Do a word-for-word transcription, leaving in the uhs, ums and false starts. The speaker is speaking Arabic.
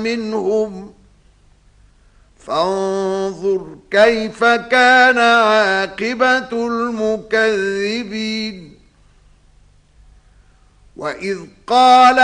منهم فانظر كيف كان عاقبة المكذبين. وإذ قال